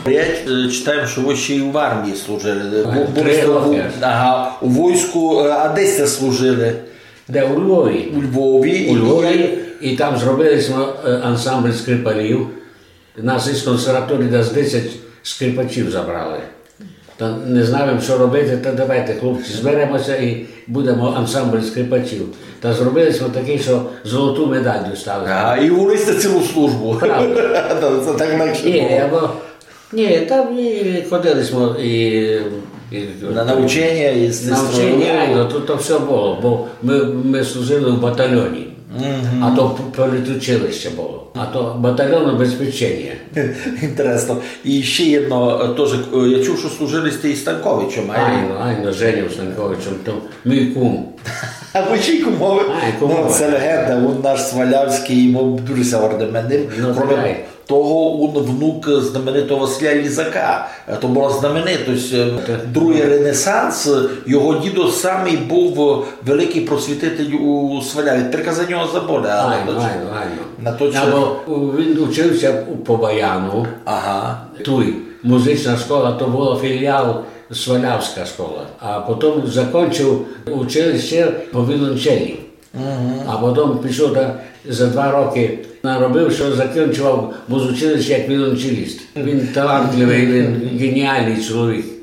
Я читаю, що ви ще й в армії служили. 3 роки. Ага, у війську, а де сте служили? Де у Львові. У Львові. У Львові. І там зробили ансамбль скрипалів. Нас із консерваторії десь 10 скрипачів забрали. Та не знаємо, що робити, та давайте, хлопці, зберемося і будемо ансамбль скрипачів. Та зробили ми такий, що золоту медаль достали. А, і вулися цілу службу. Правда. Це так легше було. Ні, там і ходили ми На навчання і навчання, то все було, бо ми служили в батальйоні. А то політучилище було, а то батальйон обезпечення. Інтересно. І ще одно, теж, я чув, що служили з тією Станковичем. Айно, Женю Станковичем, то мій кум. А ви чий кумови? Це легенда, він наш Свалявський, йому дуже савардеменним. Кроме того, він внук знаменитого Василя Лізака. То була знаменитость. Другий Ренесанс, його дідо самий був великий просвітитель у Сваляві. Тільки за нього забули. Або він учився по Баяну. Ага. Туй, музична школа, то була філіал Свалявська школа. А потім закінчив училище по віолончелі. А потім пішов за 2 роки наробив, що закінчував музучилище як віолончеліст. Він талантливий, він геніальний чоловік.